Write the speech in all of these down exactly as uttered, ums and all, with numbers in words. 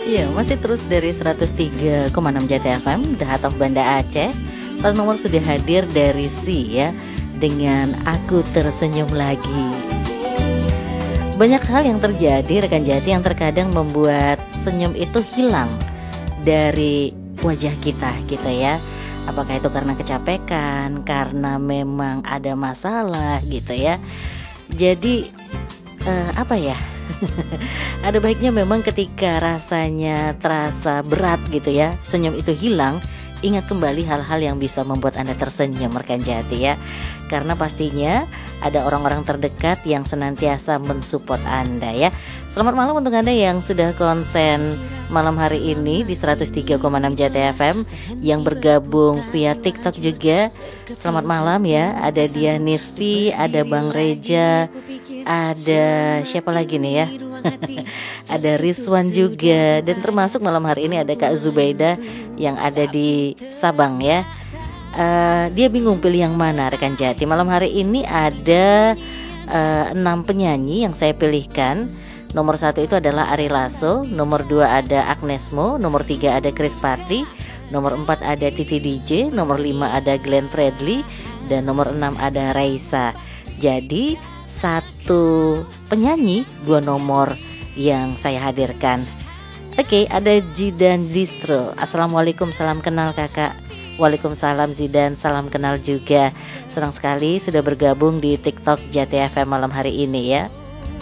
Iya, masih terus dari seratus tiga koma enam J T F M, The Heart of Banda Aceh. Plat nomor sudah hadir dari Si ya, dengan Aku Tersenyum Lagi. Banyak hal yang terjadi rekan Jati yang terkadang membuat senyum itu hilang dari wajah kita gitu ya. Apakah itu karena kecapekan, karena memang ada masalah gitu ya. Jadi eh, apa ya? Ada baiknya memang ketika rasanya terasa berat gitu ya, senyum itu hilang, ingat kembali hal-hal yang bisa membuat Anda tersenyum rekan Jati ya. Karena pastinya ada orang-orang terdekat yang senantiasa mensupport Anda ya. Selamat malam untuk Anda yang sudah konsen malam hari ini di seratus tiga koma enam J T F M, yang bergabung via TikTok juga. Selamat malam ya. Ada Dia Nispi, ada Bang Reja, ada siapa lagi nih ya? Ada Rizwan juga, dan termasuk malam hari ini ada Kak Zubaida yang ada di Sabang ya. Uh, dia bingung pilih yang mana rekan Jati. Malam hari ini ada uh, enam penyanyi yang saya pilihkan. Nomor satu itu adalah Ari Lasso, nomor dua ada Agnes Mo, nomor tiga ada Chris Patti, nomor empat ada Titi D J, nomor lima ada Glenn Fredly, dan nomor enam ada Raisa. Jadi satu penyanyi, dua nomor yang saya hadirkan. Oke, ada Zidan Distro. Assalamualaikum, salam kenal kakak. Waalaikumsalam Zidan, salam kenal juga. Senang sekali sudah bergabung di TikTok J T F M malam hari ini ya.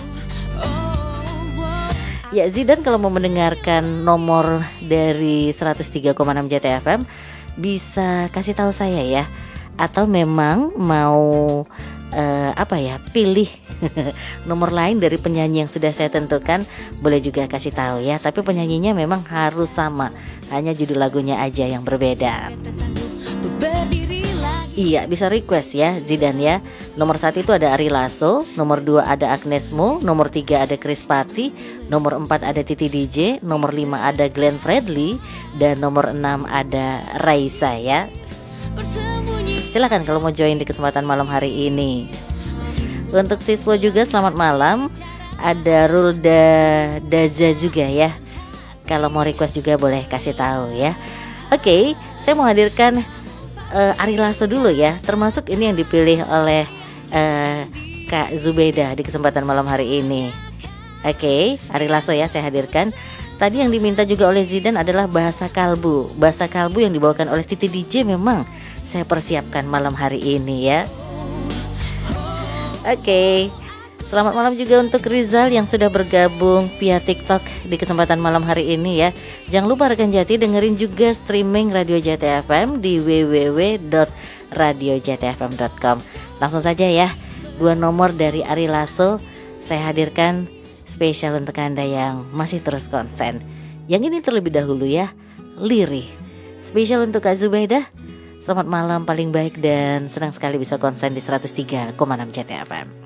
Ya Zidan, kalau mau mendengarkan nomor dari seratus tiga koma enam J T F M bisa kasih tahu saya ya. Atau memang mau uh, apa ya, pilih nomor lain dari penyanyi yang sudah saya tentukan, boleh juga kasih tahu ya. Tapi penyanyinya memang harus sama, hanya judul lagunya aja yang berbeda. Iya, bisa request ya Zidan ya. Nomor satu itu ada Ari Lasso, nomor dua ada Agnes Mo, nomor tiga ada Chris Patti, nomor empat ada Titi D J, nomor lima ada Glenn Fredly, dan nomor enam ada Raisa ya. Silakan kalau mau join di kesempatan malam hari ini. Untuk siswa juga selamat malam. Ada Rulda Daja juga ya. Kalau mau request juga boleh kasih tahu ya. Oke, saya mau hadirkan uh, Ari Lasso dulu ya. Termasuk ini yang dipilih oleh uh, Kak Zubaida di kesempatan malam hari ini. Oke, Ari Lasso ya saya hadirkan. Tadi yang diminta juga oleh Zidan adalah Bahasa Kalbu. Bahasa Kalbu yang dibawakan oleh Titi D J memang saya persiapkan malam hari ini ya. Oke, selamat malam juga untuk Rizal yang sudah bergabung via TikTok di kesempatan malam hari ini ya. Jangan lupa rekan Jati dengerin juga streaming Radio J T F M di w w w dot radio j t f m dot com. Langsung saja ya, dua nomor dari Ari Lasso saya hadirkan spesial untuk Anda yang masih terus konsen. Yang ini terlebih dahulu ya, Lirih. Spesial untuk Kak Zubaida. Selamat malam paling baik dan senang sekali bisa konsen di seratus tiga koma enam J T F M.